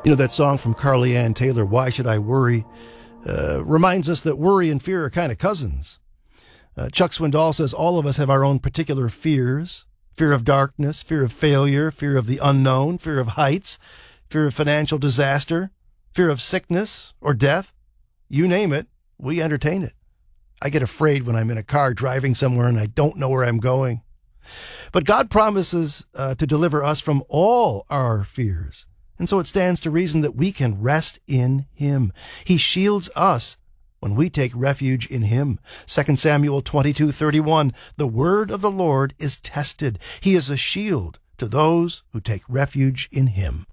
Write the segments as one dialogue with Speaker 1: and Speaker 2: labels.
Speaker 1: You know, that song from Carly Ann Taylor, Why Should I Worry, reminds us that worry and fear are kind of cousins. Chuck Swindoll says all of us have our own particular fears. Fear of darkness, fear of failure, fear of the unknown, fear of heights, fear of financial disaster, fear of sickness or death. You name it, we entertain it. I get afraid when I'm in a car driving somewhere and I don't know where I'm going. But God promises to deliver us from all our fears. And so it stands to reason that we can rest in Him. He shields us when we take refuge in Him. 2 Samuel 22:31, the word of the Lord is tested. He is a shield to those who take refuge in Him.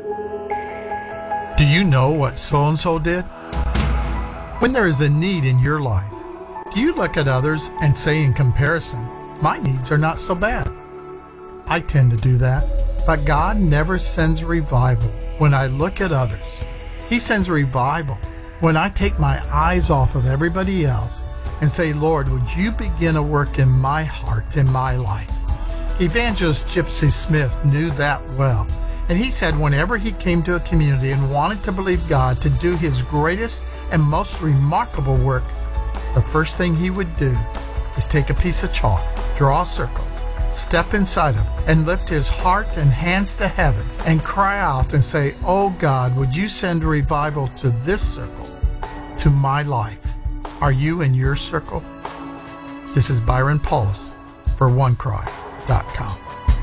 Speaker 2: Do you know what so-and-so did? When there is a need in your life, do you look at others and say in comparison, my needs are not so bad? I tend to do that. But God never sends revival when I look at others. He sends revival when I take my eyes off of everybody else and say, Lord, would you begin a work in my heart, in my life? Evangelist Gypsy Smith knew that well. And he said whenever he came to a community and wanted to believe God to do His greatest and most remarkable work, the first thing he would do is take a piece of chalk, draw a circle, step inside of it, and lift his heart and hands to heaven and cry out and say, oh God, would you send revival to this circle, to my life? Are you in your circle? This is Byron Paulus for OneCry.com.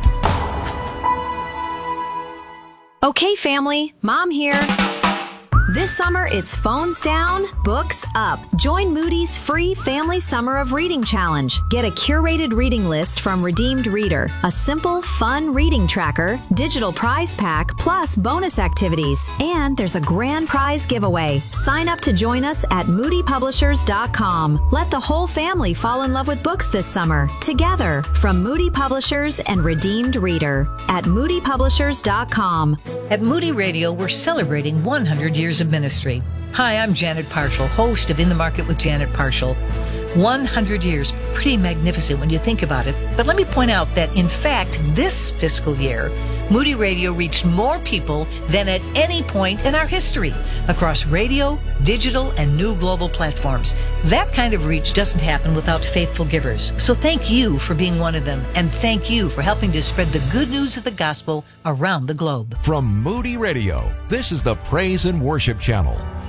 Speaker 3: Okay, family, Mom here. This summer, it's phones down, books up. Join Moody's free Family Summer of Reading Challenge. Get a curated reading list from Redeemed Reader, a simple, fun reading tracker, digital prize pack, plus bonus activities. And there's a grand prize giveaway. Sign up to join us at moodypublishers.com. Let the whole family fall in love with books this summer, together, from Moody Publishers and Redeemed Reader at moodypublishers.com.
Speaker 4: At Moody Radio, we're celebrating 100 years of ministry. Hi, I'm Janet Parshall, host of In the Market with Janet Parshall. 100 years, pretty magnificent when you think about it. But let me point out that, in fact, this fiscal year, Moody Radio reached more people than at any point in our history across radio, digital, and new global platforms. That kind of reach doesn't happen without faithful givers. So thank you for being one of them, and thank you for helping to spread the good news of the gospel around the globe.
Speaker 5: From Moody Radio, this is the Praise and Worship Channel.